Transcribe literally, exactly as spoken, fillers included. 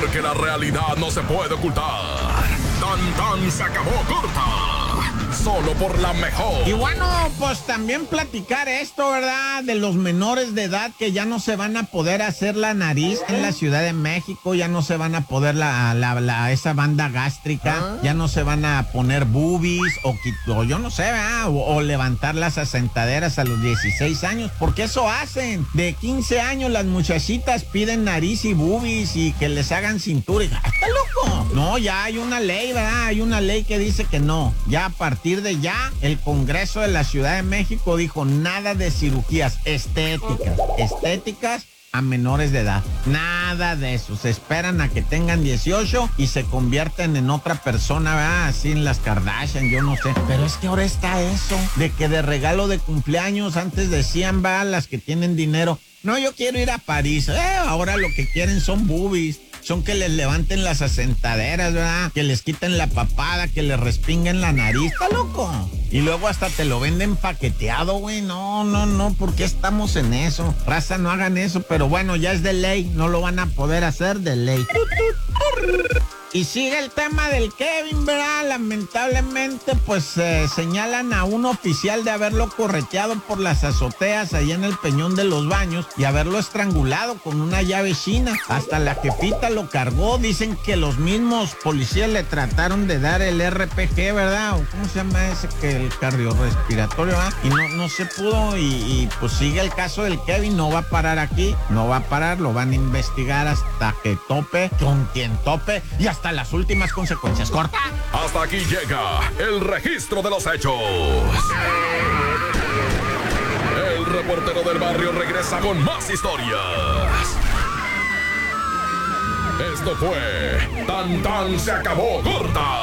Porque la realidad no se puede ocultar. Tan tan se acabó corta. Solo por la mejor. Y bueno, pues también platicar esto, ¿verdad? De los menores de edad que ya no se van a poder hacer la nariz en la Ciudad de México, ya no se van a poder la, la, la esa banda gástrica, ¿ah? Ya no se van a poner boobies o, o yo no sé, ¿verdad? O, o levantar las asentaderas a los dieciséis años, porque eso hacen. De quince años las muchachitas piden nariz y boobies y que les hagan cintura. Y, ¡está loco! No, ya hay una ley, ¿verdad? Hay una ley que dice que no. Ya a partir de ya, el Congreso de la Ciudad de México dijo nada de cirugías estéticas, estéticas a menores de edad. Nada de eso. Se esperan a que tengan dieciocho y se convierten en otra persona, ¿verdad? Así en las Kardashian, yo no sé. Pero es que ahora está eso, de que de regalo de cumpleaños antes decían, va, las que tienen dinero, no, yo quiero ir a París. Eh, ahora lo que quieren son boobies. Son que les levanten las asentaderas, ¿verdad? Que les quiten la papada, que les respinguen la nariz. ¡Está loco! Y luego hasta te lo venden paqueteado, güey. No, no, no. ¿Por qué estamos en eso? Raza, no hagan eso. Pero bueno, ya es de ley. No lo van a poder hacer de ley. Y sigue el tema del Kevin, ¿verdad? Lamentablemente, pues eh, señalan a un oficial de haberlo correteado por las azoteas allá en el Peñón de los Baños y haberlo estrangulado con una llave china. Hasta la jefita lo cargó. Dicen que los mismos policías le trataron de dar el R P G, ¿verdad? ¿O cómo se llama ese? Que el cardiorrespiratorio, ¿verdad? Y no, no se pudo y, y pues sigue el caso del Kevin. No va a parar aquí. No va a parar. Lo van a investigar hasta que tope con quien tope y hasta hasta las últimas consecuencias. Corta. Hasta aquí llega el registro de los hechos. El reportero del barrio regresa con más historias. Esto fue Tan Tan se acabó corta.